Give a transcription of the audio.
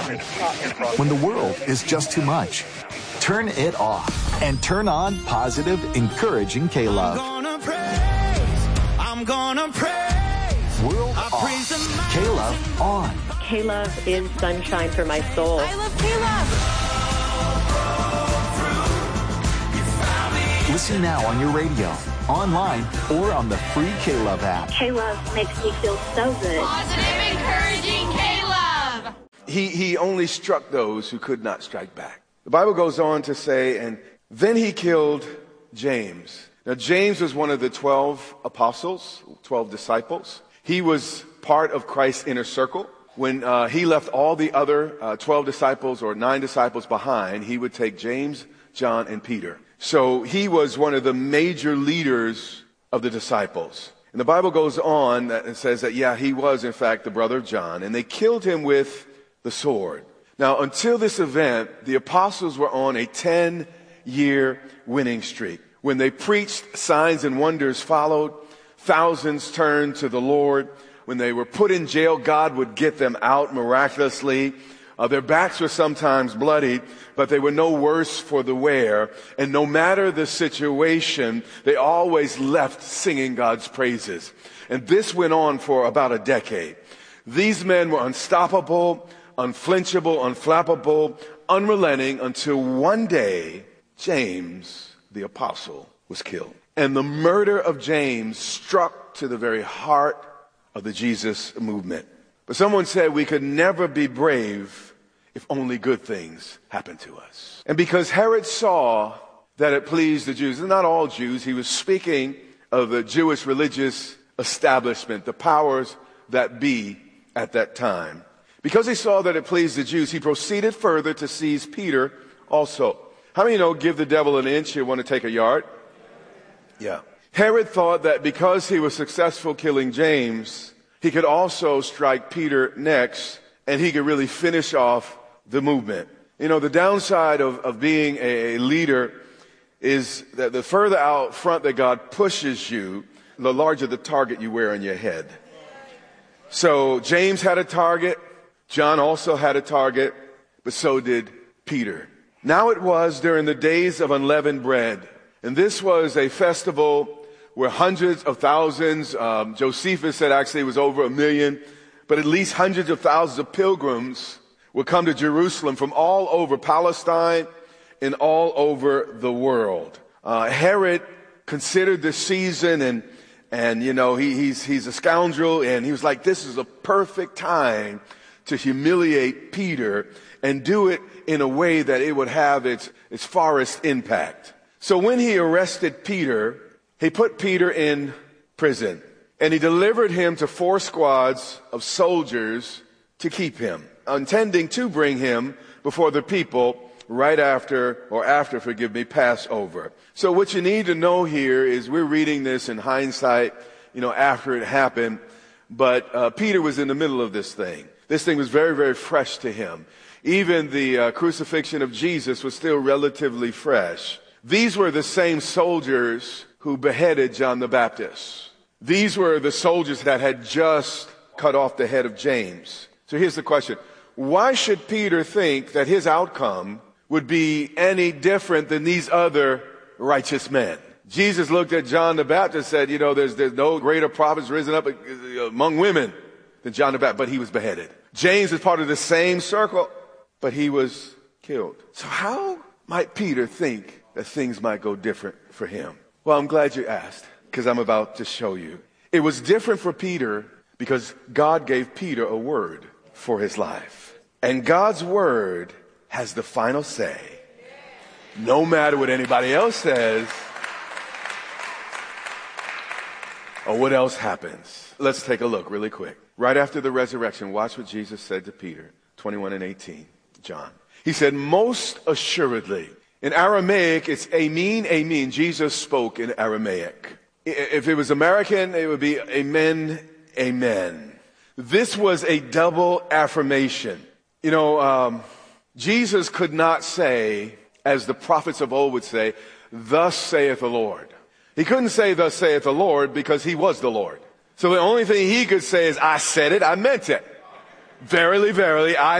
When the world is just too much, turn it off and turn on positive, encouraging K-Love. I'm gonna praise. World off. K-Love on. K-Love is sunshine for my soul. I love K-Love. Listen now on your radio, online, or on the free K-Love app. K-Love makes me feel so good. Positive, encouraging K-Love. He only struck those who could not strike back. The Bible goes on to say, and then he killed James. Now, James was one of the 12 apostles, 12 disciples. He was part of Christ's inner circle. When he left all the other 12 disciples or 9 disciples behind, he would take James, John, and Peter. So he was one of the major leaders of the disciples. And the Bible goes on and says that, he was, in fact, the brother of John. And they killed him with the sword. Now, until this event, the apostles were on a 10-year winning streak. When they preached, signs and wonders followed. Thousands turned to the Lord. When they were put in jail, God would get them out miraculously. Their backs were sometimes bloody, but they were no worse for the wear. And no matter the situation, they always left singing God's praises. And this went on for about a decade. These men were unstoppable, unflinchable, unflappable, unrelenting, until one day, James, the apostle, was killed. And the murder of James struck to the very heart of the Jesus movement. But someone said we could never be brave if only good things happened to us. And because Herod saw that it pleased the Jews, and not all Jews, he was speaking of the Jewish religious establishment, the powers that be at that time. Because he saw that it pleased the Jews, he proceeded further to seize Peter also. How many know give the devil an inch, he'll want to take a yard? Yeah. Herod thought that because he was successful killing James, he could also strike Peter next, and he could really finish off the movement. You know, the downside of being a leader is that the further out front that God pushes you, the larger the target you wear on your head. So James had a target, John also had a target, but so did Peter. Now it was during the days of unleavened bread, and this was a festival where hundreds of thousands, Josephus said actually it was over 1 million, but at least hundreds of thousands of pilgrims would come to Jerusalem from all over Palestine and all over the world. Herod considered this season and you know, he's a scoundrel, and he was like, this is a perfect time to humiliate Peter and do it in a way that it would have its farthest impact. So when he arrested Peter, he put Peter in prison, and he delivered him to 4 squads of soldiers to keep him, intending to bring him before the people right after Passover. So what you need to know here is we're reading this in hindsight, you know, after it happened, but Peter was in the middle of this thing. This thing was very, very fresh to him. Even the crucifixion of Jesus was still relatively fresh. These were the same soldiers who beheaded John the Baptist. These were the soldiers that had just cut off the head of James. So here's the question. Why should Peter think that his outcome would be any different than these other righteous men? Jesus looked at John the Baptist and said, you know, there's no greater prophets risen up among women than John the Baptist, but he was beheaded. James is part of the same circle, but he was killed. So how might Peter think that things might go different for him? Well, I'm glad you asked, because I'm about to show you. It was different for Peter because God gave Peter a word for his life. And God's word has the final say. No matter what anybody else says or what else happens. Let's take a look really quick. Right after the resurrection, watch what Jesus said to Peter, 21:18, John. He said, most assuredly. In Aramaic, it's amen, amen. Jesus spoke in Aramaic. If it was American, it would be amen, amen. This was a double affirmation. You know, Jesus could not say, as the prophets of old would say, thus saith the Lord. He couldn't say, thus saith the Lord, because he was the Lord. So the only thing he could say is, I said it, I meant it. Verily, verily, I